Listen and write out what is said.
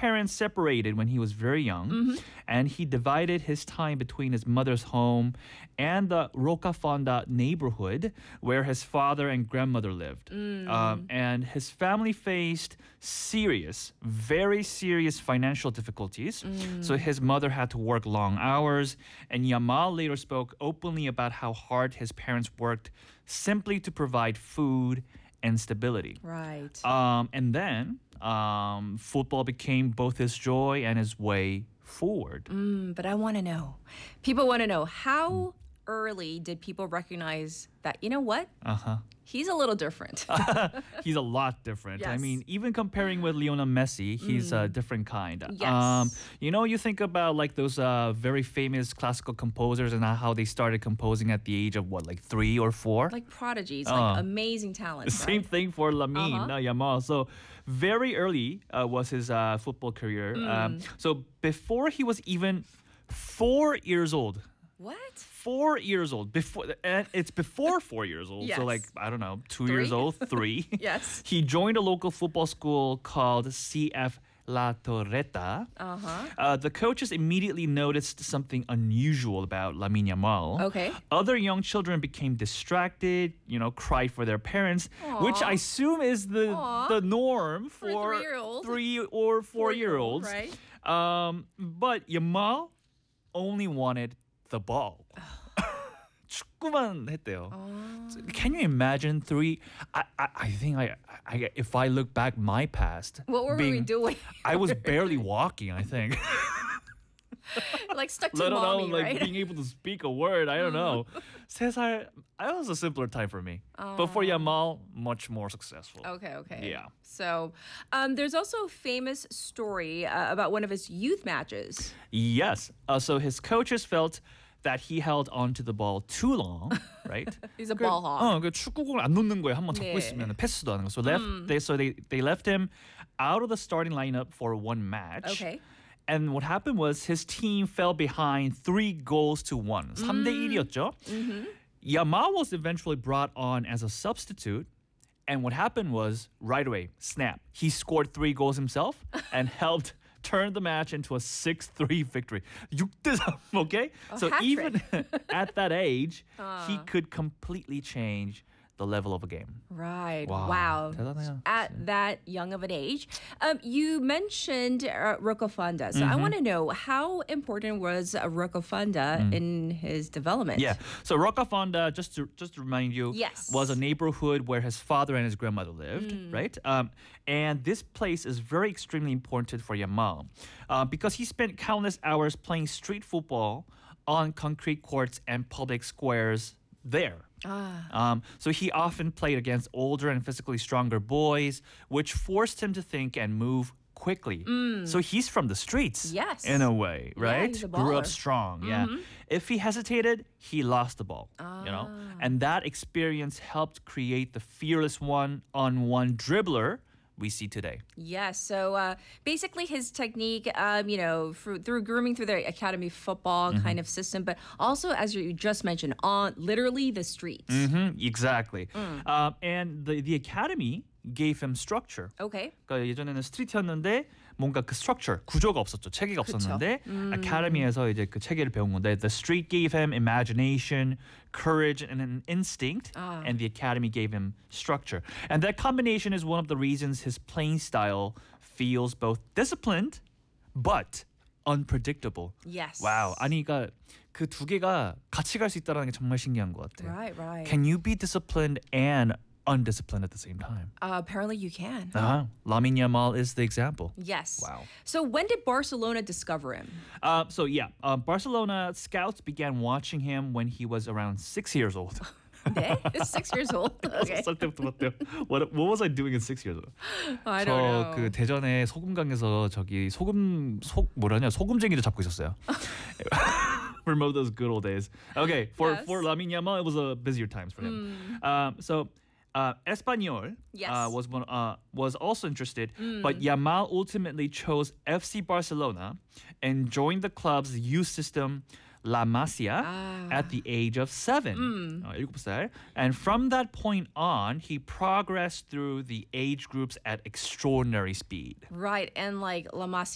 parents separated when he was very young, and he divided his time between his mother's home and the Rocafanda neighborhood where his father and grandmother lived. And his family faced serious, very serious financial difficulties. So his mother had to work long hours, and Yamal later spoke openly about how hard his parents worked simply to provide food and stability. Right. And then football became both his joy and his way forward. But I want to know. People want to know, how early did people recognize that, you know what? He's a little different. He's a lot different. I Yes. mean, even comparing with Lionel Messi, he's a different kind. Yes. You think about like those very famous classical composers and how they started composing at the age of what, like 3 or 4? Like prodigies, like amazing talent. Same right? thing for Lamine Yamal. So very early was his football career. So before he was even 4 years old. What? 4 years old. And it's before 4 years old. Yes. So like, I don't know, 2 years Three? old, 3. Yes. He joined a local football school called CF La Torreta. The coaches immediately noticed something unusual about Lamine Yamal. Okay. Other young children became distracted, cried for their parents, which I assume is the norm For a for 3-year-old. 3 or 4-year-olds. Right. But Yamal only wanted the ball. 축구만 했대요. Can you imagine 3? I think if I look back my past, What were we doing? I was barely walking. I think. Like stuck to Let mommy, alone like right? being able to speak a word. I don't know. 3살, that was a simpler time for me. But for Yamal, much more successful. Okay. Yeah. So there's also a famous story about one of his youth matches. Yes. So his coaches felt that he held onto the ball too long, right? He's a ball hog. 그 축구공을 안 놓는 거예요. 한번 잡고 네. 있으면 패스도 하는 거. So they left him out of the starting lineup for one match. Okay. And what happened was his team fell behind 3 goals to 1. 3대 1이었죠. Yamal was eventually brought on as a substitute. And what happened was, right away, snap. He scored 3 goals himself and helped turn the match into a 6-3 victory. 6대3, okay? So hat even at that age, he could completely change the level of a game. Right. Wow. Wow. 대단해요. At that young of an age. You mentioned Rocafanda. So I want to know, how important was Rocafanda in his development? Yeah. So Rocafanda, just to remind you, Yes. was a neighborhood where his father and his grandmother lived, right? And this place is very extremely important for Yamal because he spent countless hours playing street football on concrete courts and public squares there. So he often played against older and physically stronger boys, which forced him to think and move quickly. So he's from the streets, Yes. in a way, right? he's a Grew up baller. strong, yeah. If he hesitated, he lost the ball, And that experience helped create the fearless one-on-one dribbler we see today. Yes. So basically his technique, through grooming through the academy football kind of system, but also, as you just mentioned, on literally the streets. Exactly. And the academy gave him structure. Okay. 그러니까 예전에는 스트리트였는데 뭔가 그 structure, 구조가 없었죠. 체계가 없었는데 아카데미에서 이제 그 체계를 배운 건데 the street gave him imagination, courage, and an instinct, and the academy gave him structure. And that combination is one of the reasons his playing style feels both disciplined but unpredictable. Yes. Wow. 아니 그러니까 그 두 개가 같이 갈 수 있다는 게 정말 신기한 것 같아요. Right. Can you be disciplined and undisciplined at the same time? Apparently you can. Lamine Yamal is the example. Yes. Wow. So when did Barcelona discover him? Barcelona scouts began watching him when he was around 6 years old. 네? 6 years old. Okay. 6살 때부터 봤대요. What was I doing at 6 years old? I don't know. 그 대전에 소금강에서 소금쟁이도 잡고 있었어요. Remember those good old days. Okay, for Lamine Yamal, it was busier times for him. Espanyol Yes. was also interested, but Yamal ultimately chose FC Barcelona and joined the club's youth system La Masia at the age of 7. 7살. And from that point on, he progressed through the age groups at extraordinary speed. Right. And like La Masia